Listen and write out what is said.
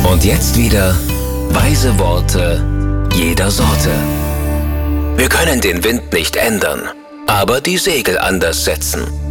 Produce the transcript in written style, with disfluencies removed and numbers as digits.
Und jetzt wieder weise Worte jeder Sorte. Wir können den Wind nicht ändern, aber die Segel anders setzen.